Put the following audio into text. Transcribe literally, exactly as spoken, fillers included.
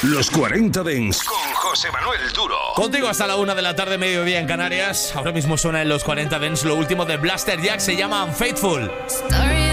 Los cuarenta Dents con José Manuel Duro. Contigo hasta la una de la tarde, mediodía en Canarias. Ahora mismo suena en Los cuarenta Dents lo último de Blaster Jack, se llama Unfaithful. Story